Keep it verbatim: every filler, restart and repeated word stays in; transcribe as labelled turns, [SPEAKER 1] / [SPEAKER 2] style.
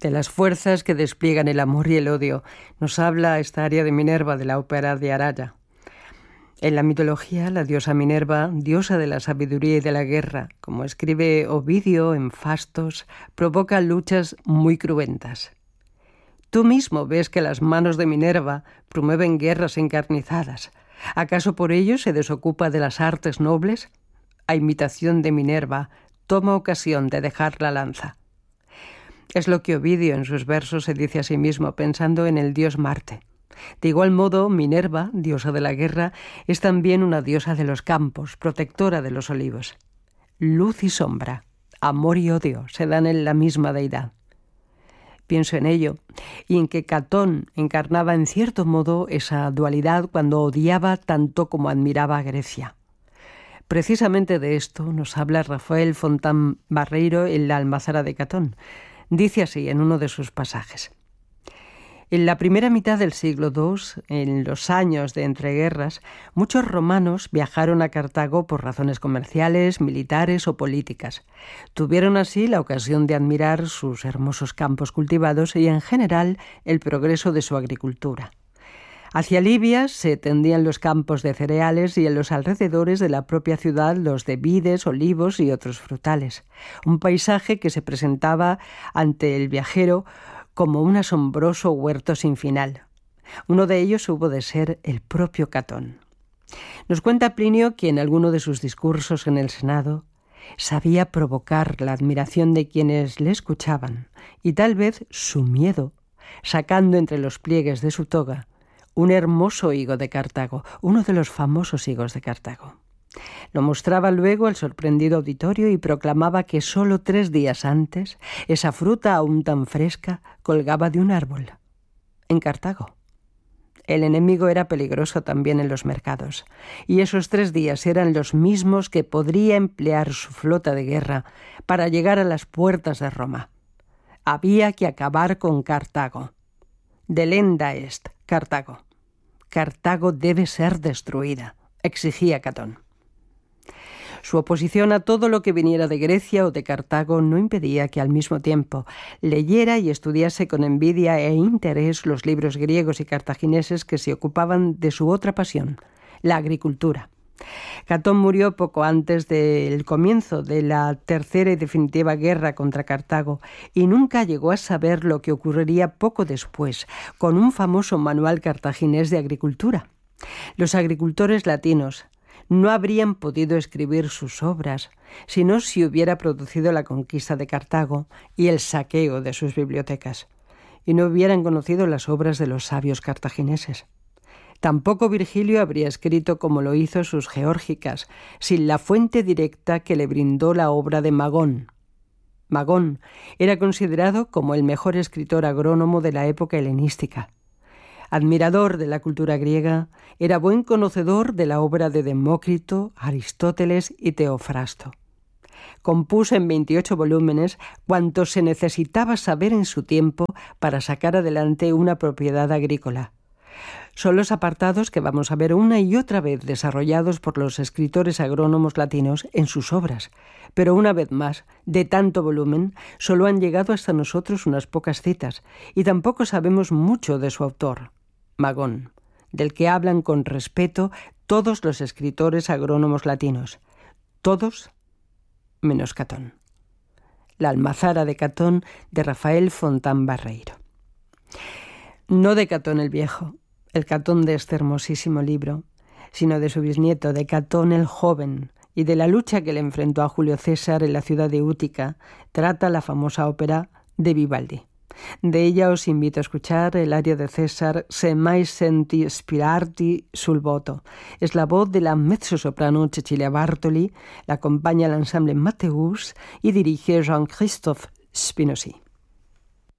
[SPEAKER 1] de las fuerzas que despliegan el amor y el odio, nos habla esta aria de Minerva de la ópera de Araya. En la mitología, la diosa Minerva, diosa de la sabiduría y de la guerra, como escribe Ovidio en Fastos, provoca luchas muy cruentas. Tú mismo ves que las manos de Minerva promueven guerras encarnizadas. ¿Acaso por ello se desocupa de las artes nobles? A imitación de Minerva, toma ocasión de dejar la lanza. Es lo que Ovidio en sus versos se dice a sí mismo pensando en el dios Marte. De igual modo, Minerva, diosa de la guerra, es también una diosa de los campos, protectora de los olivos. Luz y sombra, amor y odio se dan en la misma deidad. Pienso en ello, y en que Catón encarnaba en cierto modo esa dualidad cuando odiaba tanto como admiraba a Grecia. Precisamente de esto nos habla Rafael Fontán Barreiro en la Almazara de Catón. Dice así en uno de sus pasajes: en la primera mitad del siglo segundo, en los años de entreguerras, muchos romanos viajaron a Cartago por razones comerciales, militares o políticas. Tuvieron así la ocasión de admirar sus hermosos campos cultivados y, en general, el progreso de su agricultura. Hacia Libia se tendían los campos de cereales y en los alrededores de la propia ciudad los de vides, olivos y otros frutales. Un paisaje que se presentaba ante el viajero como un asombroso huerto sin final. Uno de ellos hubo de ser el propio Catón. Nos cuenta Plinio que en alguno de sus discursos en el Senado sabía provocar la admiración de quienes le escuchaban y tal vez su miedo, sacando entre los pliegues de su toga un hermoso higo de Cartago, uno de los famosos higos de Cartago. Lo mostraba luego al sorprendido auditorio y proclamaba que solo tres días antes esa fruta aún tan fresca colgaba de un árbol, en Cartago. El enemigo era peligroso también en los mercados, y esos tres días eran los mismos que podría emplear su flota de guerra para llegar a las puertas de Roma. Había que acabar con Cartago. Delenda est, Cartago. Cartago debe ser destruida, exigía Catón. Su oposición a todo lo que viniera de Grecia o de Cartago no impedía que al mismo tiempo leyera y estudiase con envidia e interés los libros griegos y cartagineses que se ocupaban de su otra pasión, la agricultura. Catón murió poco antes del comienzo de la tercera y definitiva guerra contra Cartago y nunca llegó a saber lo que ocurriría poco después con un famoso manual cartaginés de agricultura. Los agricultores latinos no habrían podido escribir sus obras si no se hubiera producido la conquista de Cartago y el saqueo de sus bibliotecas, y no hubieran conocido las obras de los sabios cartagineses. Tampoco Virgilio habría escrito como lo hizo sus Geórgicas, sin la fuente directa que le brindó la obra de Magón. Magón era considerado como el mejor escritor agrónomo de la época helenística. Admirador de la cultura griega, era buen conocedor de la obra de Demócrito, Aristóteles y Teofrasto. Compuso en veintiocho volúmenes cuanto se necesitaba saber en su tiempo para sacar adelante una propiedad agrícola. Son los apartados que vamos a ver una y otra vez desarrollados por los escritores agrónomos latinos en sus obras, pero una vez más, de tanto volumen, solo han llegado hasta nosotros unas pocas citas y tampoco sabemos mucho de su autor, Magón, del que hablan con respeto todos los escritores agrónomos latinos, todos menos Catón. La Almazara de Catón de Rafael Fontán Barreiro. No de Catón el Viejo, el Catón de este hermosísimo libro, sino de su bisnieto, de Catón el Joven, y de la lucha que le enfrentó a Julio César en la ciudad de Útica, trata la famosa ópera de Vivaldi. De ella os invito a escuchar el aria de César Se mai senti spirarti sul voto. Es la voz de la mezzosoprano Cecilia Bartoli, la acompaña el ensamble Mateus y dirige Jean-Christophe Spinozzi.